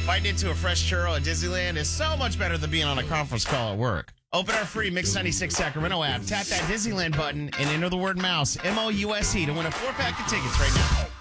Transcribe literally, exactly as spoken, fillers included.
Biting into a fresh churro at Disneyland is so much better than being on a conference call at work. Open our free Mix ninety-six Sacramento app, tap that Disneyland button, and enter the word mouse, M O U S E, to win a four-pack of tickets right now.